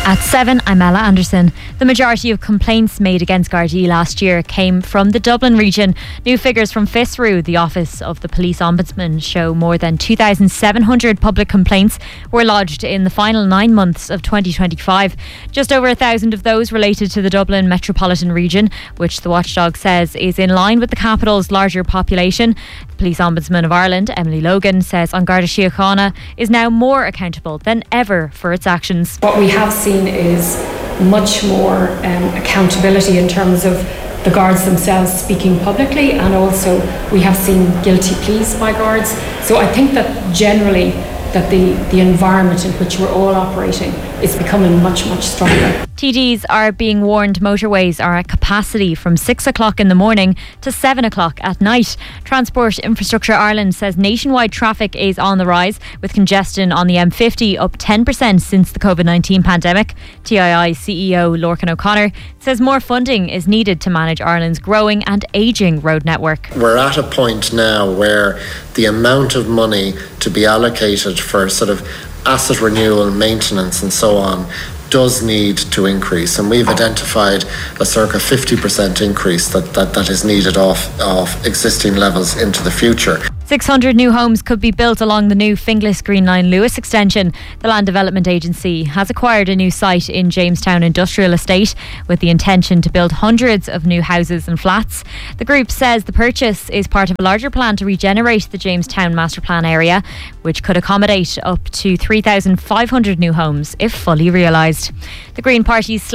At 7, I'm Ella Anderson. The majority of complaints made against Gardaí last year came from the Dublin region. New figures from FISRU, the Office of the Police Ombudsman, show more than 2,700 public complaints were lodged in the final 9 months of 2025. Just over 1,000 of those related to the Dublin metropolitan region, which the watchdog says is in line with the capital's larger population. The Police Ombudsman of Ireland, Emily Logan, says An Garda Síochána is now more accountable than ever for its actions. What we have seen is much more accountability in terms of the guards themselves speaking publicly, and also we have seen guilty pleas by guards. So I think that generally that the environment in which we're all operating is becoming much, much stronger. TDs are being warned motorways are at capacity from 6 o'clock in the morning to 7 o'clock at night. Transport Infrastructure Ireland says nationwide traffic is on the rise, with congestion on the M50 up 10% since the COVID-19 pandemic. TII CEO Lorcan O'Connor says more funding is needed to manage Ireland's growing and ageing road network. We're at a point now where the amount of money to be allocated for sort of asset renewal, maintenance and so on does need to increase, and we've identified a circa 50% increase that is needed off existing levels into the future. 600 new homes could be built along the new Finglas Green Line Lewis extension. The Land Development Agency has acquired a new site in Jamestown Industrial Estate with the intention to build hundreds of new houses and flats. The group says the purchase is part of a larger plan to regenerate the Jamestown Master Plan area, which could accommodate up to 3,500 new homes if fully realised. The Green Party's